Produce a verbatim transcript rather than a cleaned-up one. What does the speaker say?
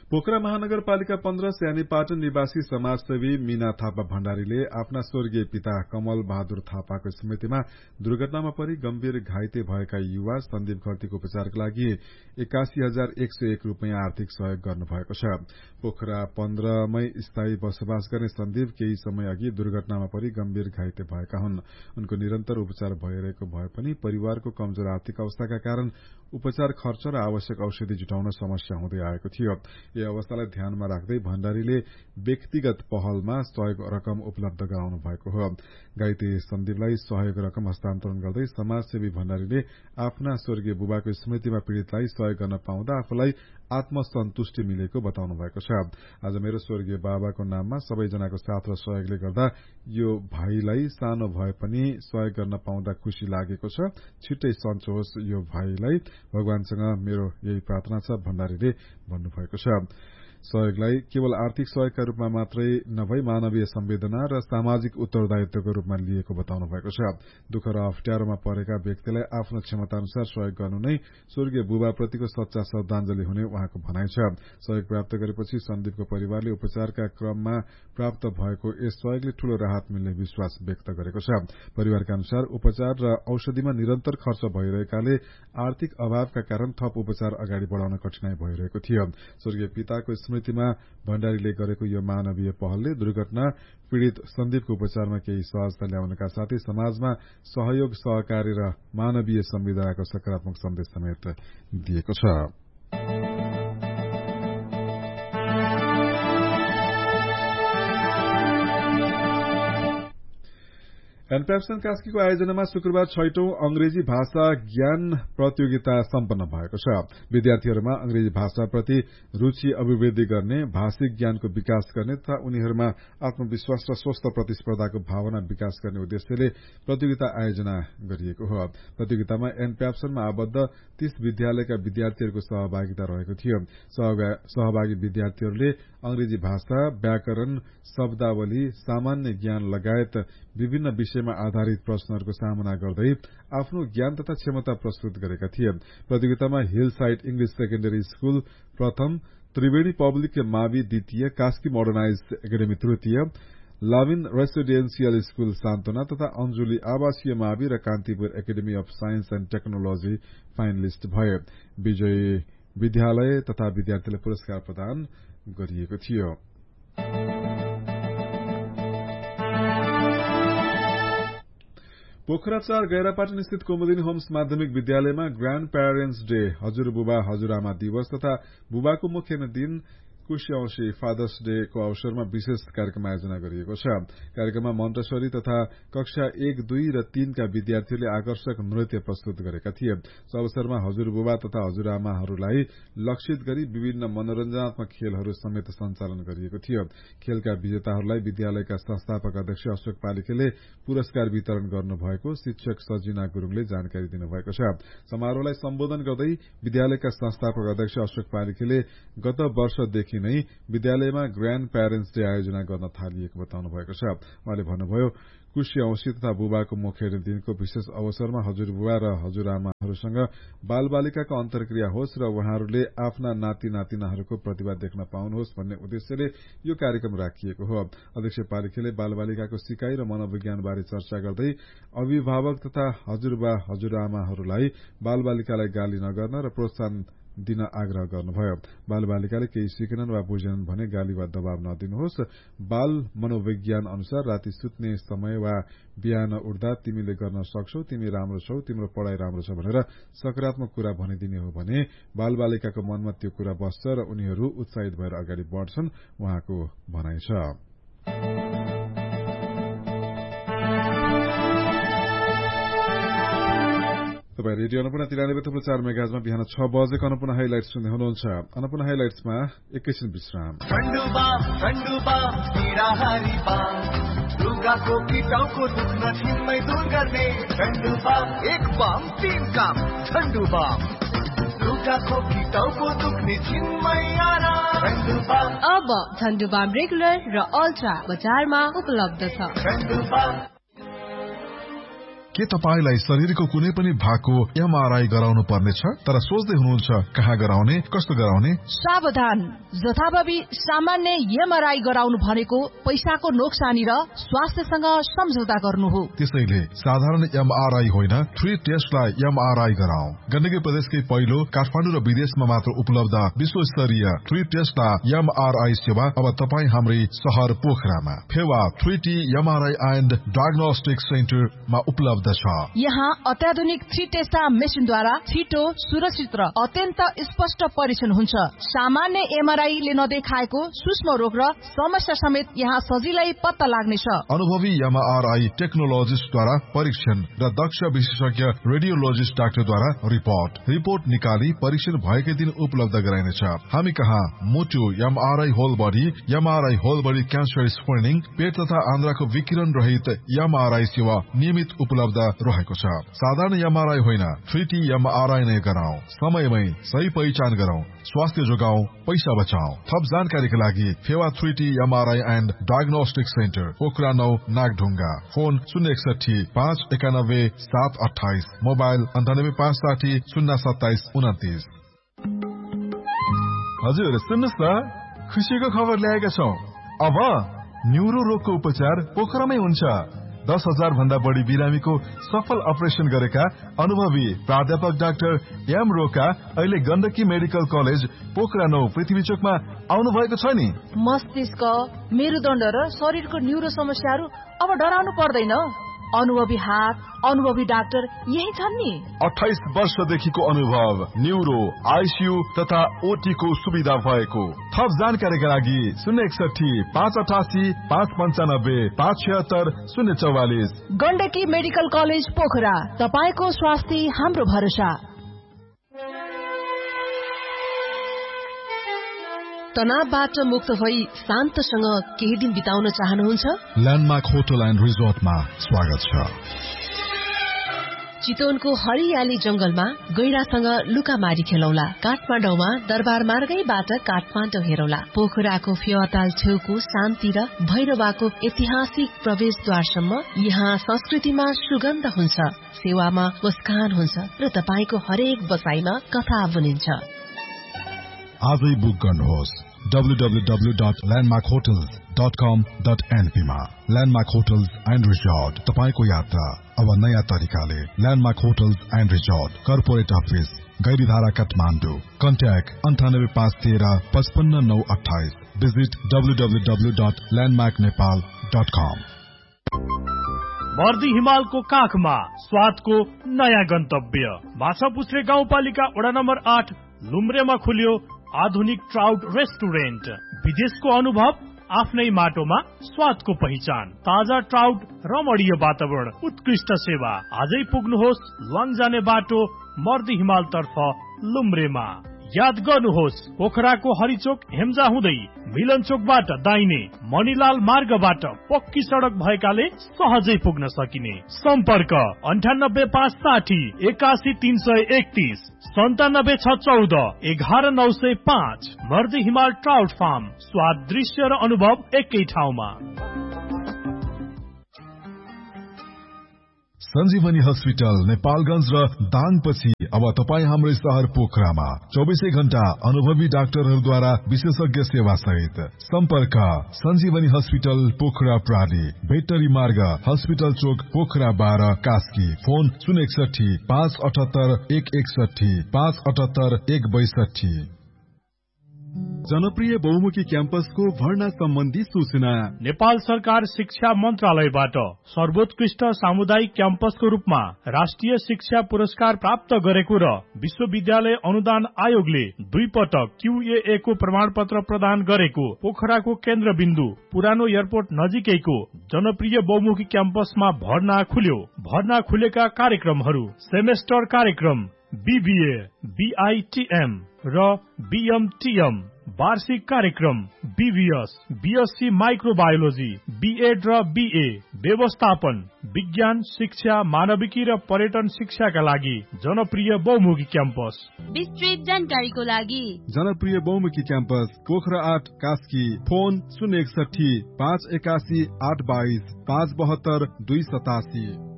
पोखरा महानगरपालिका पन्ध्र स्यानीपाटन निवासी समाजसेवी मीना थापा भण्डारीले आफ्ना स्वर्गीय पिता कमल बहादुर थापाको स्मृतिमा दुर्घटनामा परि गम्भीर घाइते भएका युवा सन्दीप घरतीको उपचारका लागि एकासी हजार एक सय एक रूपियाँ आर्थिक सहयोग गर्नुभएको छ। पोखरा पन्ध्रमै स्थायी बसोबास गर्ने सन्दीप केही समय अघि दुर्घटनामा परि गम्भीर घाइते भएका हुन्। उनको निरन्तर उपचार भइरहेको भए पनि परिवारको कमजोर आर्थिक अवस्थाका कारण उपचार खर्च र आवश्यक औषधि जुटाउन समस्या हुँदै आएको थियो। यो अवस्थालाई ध्यानमा राख्दै भण्डारीले व्यक्तिगत पहलमा सहयोग रकम उपलब्ध गराउनु भएको हो। घाइते सन्दीपलाई सहयोग रकम हस्तान्तरण गर्दै समाजसेवी भण्डारीले आफ्ना स्वर्गीय बुबाको स्मृतिमा पीड़ितलाई सहयोग गर्न पाउँदा आफूलाई आत्मसन्तुष्टि मिलेको बताउनु भएको छ। आज मेरो स्वर्गीय बाबाको नाममा सबैजनाको साथ र सहयोगले गर्दा यो भाइलाई सानो भए पनि सहयोग गर्न पाउँदा खुशी लागेको छ। छिट्टै सन्चो होस् यो भाइलाई, भगवानसँग मेरो यही प्रार्थना छ भण्डारीले भन्नुभएको छ। सहयोगलाई केवल आर्थिक सहयोगका रूपमा मात्रै नभई मानवीय संवेदना र सामाजिक उत्तरदायित्वको रूपमा लिएको बताउनु भएको छ। दुःख र अप्ठ्यारोमा परेका व्यक्तिलाई आफ्नो क्षमताअनुसार सहयोग गर्नु नै स्वर्गीय बुबाप्रतिको सच्चा श्रद्धाञ्जली हुने उहाँको भनाइ छ। सहयोग प्राप्त गरेपछि सन्दीपको परिवारले उपचारका क्रममा प्राप्त भएको यस सहयोगले ठूलो राहत मिल्ने विश्वास व्यक्त गरेको छ। परिवारका अनुसार उपचार र औषधिमा निरन्तर खर्च भइरहेकाले आर्थिक अभावका कारण थप उपचार अगाडि बढ़ाउन कठिनाई भइरहेको थियो। स्वर्गीय पिताको स्मृतिमा भण्डारीले गरेको यो मानवीय पहलले दुर्घटना पीड़ित सन्दीपको उपचारमा केही सहजता ल्याउनका साथै समाजमा सहयोग, सहकारी र मानवीय संवेदनाको सकारात्मक सन्देश समेत दिएको छ। एनप्याप्सन कास्कीको आयोजनामा शुक्रबार छैटौं अंग्रेजी भाषा ज्ञान प्रतियोगिता सम्पन्न भएको छ। विद्यार्थीहरूमा अंग्रेजी भाषाप्रति रूचि अभिवृद्धि गर्ने, भाषिक ज्ञानको विकास गर्ने तथा उनीहरूमा आत्मविश्वास र स्वस्थ प्रतिस्पर्धाको भावना विकास गर्ने उद्देश्यले प्रतियोगिता आयोजना गरिएको हो। प्रतियोगितामा एनप्याप्सनमा आबद्ध तीस विद्यालयका विद्यार्थीहरूको सहभागिता रहेको थियो। सहभागी विद्यार्थीहरूले अंग्रेजी भाषा, व्याकरण, शब्दावली, सामान्य ज्ञान लगायत विभिन्न विषयमा आधारित प्रश्नहरूको सामना गर्दै आफ्नो ज्ञान तथा क्षमता प्रस्तुत गरेका थिए। प्रतियोगितामा hill side English secondary school प्रथम, त्रिवेणी पब्लिक मावि द्वितीय, कास्की मोडर्नाइज एकाडेमी तृतीय, लाभिन रेसिडेन्सियल स्कूल सान्तोना तथा अञ्जुली आवासीय मावि र Kantipur academy of science and technology finalist भए। विजयी विद्यालय तथा विद्यार्थीलाई पुरस्कार प्रदान गरिएको थियो। पोखरा चार गैरापाटन स्थित कुमुदिनी होम्स माध्यमिक विद्यालयमा ग्रान्ड प्यारेन्ट्स डे, हजुरबुबा हजुरआमा दिवस तथा बुबाको मुख्य दिन कुशी औंशी फादर्स डे को अवसरमा विशेष कार्यक्रम आयोजना गरिएको छ। कार्यक्रममा मन्टेसरी तथा कक्षा एक, दुई र तीनका विद्यार्थीहरूले आकर्षक नृत्य प्रस्तुत गरेका थिए। यस अवसरमा हजुरबुबा तथा हजुरआमाहरूलाई लक्षित गरी विभिन्न मनोरञ्जनात्मक खेलहरू समेत सञ्चालन गरिएको थियो। खेलका विजेताहरूलाई विद्यालयका संस्थापक अध्यक्ष अशोक पालिखेले पुरस्कार वितरण गर्नुभएको शिक्षक सजिना गुरूङले जानकारी दिनुभएको छ। समारोहलाई सम्बोधन गर्दै विद्यालयका संस्थापक अध्यक्ष अशोक पालिखेले गत वर्षदेखि नै विद्यालयमा ग्रान्ड प्यारेन्ट्स डे आयोजना गर्न थालिएको बताउनु भएको छ। उहाँले भन्नुभयो, कुशी औंशी तथा बुबाको मुख्य दिनको विशेष अवसरमा हजुरबुबा र हजुरआमाहरूसँग बालबालिकाको अन्तर्क्रिया होस् र उहाँहरूले आफ्ना नाति नातिनाहरूको प्रतिभा देख्न पाउनुहोस् भन्ने उद्देश्यले यो कार्यक्रम राखिएको हो। अध्यक्ष पालिखेले बालबालिकाको सिकाइ र मनोविज्ञानबारे चर्चा गर्दै अभिभावक तथा हजुरबा हजुरआमाहरूलाई बालबालिकालाई गाली नगर्न र प्रोत्साहन दिन आग्रह गर्नुभयो। बालबालिकाले केही सिकेनन् वा बुझेनन् भने गाली वा दबाव नदिनुहोस्। बाल मनोविज्ञान अनुसार राति सुत्ने समय वा बिहान उठ्दा तिमीले गर्न सक्छौ, तिमी राम्रो छौ, तिम्रो पढ़ाई राम्रो छ भनेर सकारात्मक कुरा भनिदिने हो भने बालबालिकाको मनमा त्यो कुरा बस्छ र उनीहरू उत्साहित भएर अगाडि बढ्छन्, उहाँको भनाइ छ। तपाईँ रेडियो अन्नपूर्ण तिरानब्बे थुप्रो चार मेगाजमा बिहान छ बजेको अन्नपूर्ण हाइलाइट्स सुन्दै हुनुहुन्छ। अन्नपूर्ण हाइलाइट्समा एकैछिन विश्राम। लुगाको पिटाउको दुख्न छिनमै दूर गर्ने झण्डु बाम, एक बाम तीन काम झण्डु बाम। लुगाको पिटाउको दुख्ने छिनमै आराम झण्डु बाम। अब झण्डु बाम रेगुलर र अल्ट्रा बजारमा उपलब्ध छ। झण्डु बाम। के तपाईलाई शरीरको कुनै पनि भागको एमआरआई गराउनु पर्नेछ तर सोच्दै हुनुहुन्छ कहाँ गराउने कस्तो गराउने? सावधान, जथाभावी सामान्य एमआरआई गराउनु भनेको पैसाको नोक्सानी र स्वास्थ्यसँग सम्झौता गर्नु हो। त्यसैले साधारण एमआरआई होइन थ्री टेस्टलाई एमआरआई गराऊ। गण्डकी प्रदेशकै पहिलो काठमाडौँ र विदेशमा मात्र उपलब्ध विश्व स्तरीय थ्री टेस्टलाई एमआरआई सेवा अब तपाईँ हाम्रै शहर पोखरामा Phewa three T MRI and diagnostic सेन्टरमा उपलब्ध छ। यहाँ अत्याधुनिक थ्री टेस्टा मेसिनद्वारा छिटो, सुरक्षित र अत्यन्त स्पष्ट परीक्षण हुन्छ। सामान्य एमआरआईले नदेखाएको सूक्ष्म रोग र समस्या समेत यहाँ सजिलै पत्ता लाग्नेछ। अनुभवी एमआरआई टेक्नोलोजिस्टद्वारा परीक्षण र दक्ष विशेषज्ञ रेडियोलोजिस्ट डाक्टरद्वारा रिपोर्ट रिपोर्ट निकाली परीक्षण भएकै दिन उपलब्ध गराइनेछ। हामी कहाँ मुटु MRI whole body, MRI whole body cancer screening, पेट तथा आन्द्राको विकिरण रहित एमआरआई सेवा नियमित उपलब्ध रहेको छ। साधारण एमआरआई होइन थ्री टी एमआरआई नै गराऊ। समयमै सही पहिचान गराऊ, स्वास्थ्य जोगाऊ, पैसा बचाऊ। थप जानकारीका लागि Phewa three T MRI and diagnostic centre Pokhara नौ नागढुङ्गा। फोन शून्य एकसठी पाँच एकानब्बे सात अठाइस, मोबाइल अन्ठानब्बे पाँच साठी शून्य सत्ताइस उन्तिस। हजुर सुन्नुहोस् न, खुसीको खबर ल्याएका छौँ। अब न्युरो रोगको उपचार पोखरामै हुन्छ। दस हजार भन्दा बढी बिरामीको सफल अपरेसन गरेका अनुभवी प्राध्यापक डाक्टर एम रोका अहिले गण्डकी मेडिकल कलेज पोखरा नौ पृथ्वी चोकमा आउनु भएको छ नि। मस्तिष्क, मेरुदण्ड र शरीरको न्युरो समस्याहरू अब डराउनु पर्दैन। अनुभवी हात, अनुभवी डाक्टर यही छन् नि। अठाइस वर्षदेखिको अनुभव, न्युरो, आइसियू तथा ओटी को सुविधा भएको। थप जानकारीका लागि शून्य एकसठी पाँच अठासी पाँच पञ्चानब्बे पाँच छिहत्तर शून्य चौवालिस। गण्डकी मेडिकल कलेज पोखरा, तपाईँको स्वास्थ्य हाम्रो भरोसा। तनावबाट मुक्त भई शान्तसँग केही दिन बिताउन चाहनुहुन्छ? ल्यान्डमार्क होटल एन्ड रिजोर्टमा स्वागत छ। चितवनको हरियाली जंगलमा गैरासँग लुकामारी खेलौला। काठमाडौँमा दरबार मार्गैबाट काठमाडौँ हेरौला। पोखराको फेवाताल छेउको शान्ति र भैरवाको ऐतिहासिक प्रवेशद्वारसम्म यहाँ संस्कृतिमा सुगन्ध हुन्छ, सेवामा मुस्कान हुन्छ र तपाईँको हरेक बसाइमा कथा बुनिन्छ। आजै बुक गर्नुहोस् W W W dot landmark hotels dot कम डट एनपी मा। ल्यान्डमार्क होटल्स एन्ड रिजोर्ट, तपाईँको यात्रा अब नयाँ तरिकाले। Landmark hotels and resort, corporate office, Gairidhara Kathmandu. Contact अन्ठानब्बे पाँच तेह्र पचपन्न नौ अठाइस। Visit W W W dot landmark Nepal dot कम। मर्दी हिमालको काखमा स्वादको नयाँ गन्तव्य माछापुछ्रे गाउँपालिका वडा नम्बर आठ लुम्रेमा खुल्यो आधुनिक ट्राउट रेस्टुरेन्ट। विदेशको अनुभव आफ्नै माटोमा स्वादको पहिचान, ताजा ट्राउट, रमणीय वातावरण, उत्कृष्ट सेवा। आजै पुग्नुहोस् लङ जाने बाटो मर्दी हिमाल तर्फ लुम्रेमा। याद गर्नुहोस् पोखराको हरिचोक हेम्जा हुँदै मिलन चोकबाट दाहिने मणिलाल मार्गबाट पक्की सडक भएकाले सहजै पुग्न सकिने। सम्पर्क अन्ठानब्बे पाँच साठी एकासी तीन सय एकतीस सन्तानब्बे छ चौध एघार नौ सय पाँच। मर्दी हिमाल ट्राउट फार्म, स्वाद, दृश्य र अनुभव एकै ठाउँमा। सञ्जीवनी हस्पिटल नेपालगञ्ज र दाङपछि अब तपाईँ हाम्रै शहर पोखरामा चौबिसै घण्टा अनुभवी डाक्टरहरूद्वारा विशेषज्ञ सेवा सहित। सम्पर्क सञ्जीवनी हस्पिटल पोखरा प्राली, भेटरी मार्ग, हस्पिटल चोक, पोखरा बाह्र, कास्की। फोन शून्य एकसठी पाँच अठहत्तर एक एकसठी पाँच अठहत्तर एक बैसठी। जनप्रिय बहुमुखी क्याम्पसको भर्ना सम्बन्धी सूचना नेपाल सरकार शिक्षा मन्त्रालयबाट सर्वोत्कृष्ट सामुदायिक क्याम्पसको रूपमा राष्ट्रिय शिक्षा पुरस्कार प्राप्त गरेको र विश्वविद्यालय अनुदान आयोगले दुई पटक क्यूएए को प्रमाण पत्र प्रदान गरेको पोखराको केन्द्रबिन्दु पुरानो एयरपोर्ट नजिकैको जनप्रिय बहुमुखी क्याम्पसमा भर्ना खुल्यो। भर्ना खुलेका कार्यक्रमहरू सेमेस्टर कार्यक्रम बीबीए, बीआईटीएम र बीएमटीएम, वार्षिक कार्यक्रम बीबीएस, बीएससी माइक्रोबायोलोजी, बीएड र बीए, व्यवस्थापन, विज्ञान शिक्षा, मानविकी र पर्यटन शिक्षाका लागि जनप्रिय बहुमुखी क्याम्पस। विस्तृत जानकारीको लागि जनप्रिय बहुमुखी क्याम्पस पोखरा आठ कास्की। फोन शून्य एकसठी पाँच एकासी आठ बाइस पाँच बहत्तर दुई सतासी।